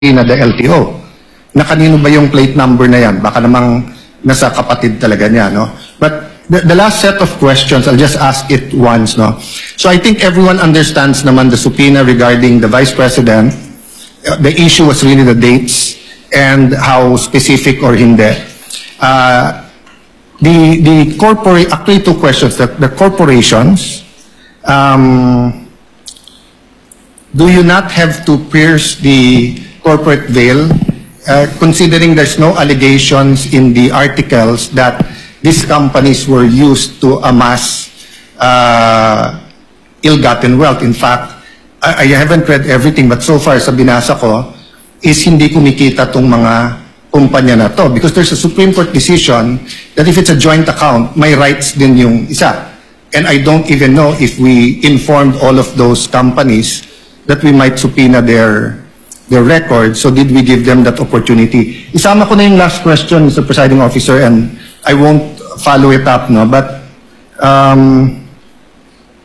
na the LTO. Na kanino ba yung plate number na yan? Baka namang nasa kapatid talaga niya, no? But the last set of questions, I'll just ask it once, no? So I think everyone understands naman the subpoena regarding the Vice President. The issue was really the dates and how specific or hindi. The corporate, actually two questions, the corporations, do you not have to pierce the corporate veil, considering there's no allegations in the articles that these companies were used to amass ill-gotten wealth? In fact, I haven't read everything, but so far sa binasa ko, is hindi kumikita tong mga kumpanya na to. Because there's a Supreme Court decision that if it's a joint account, may rights din yung isa. And I don't even know if we informed all of those companies that we might subpoena their record. So did we give them that opportunity? Isama ko na yung last question, Mr. Presiding Officer, and I won't follow it up, no? But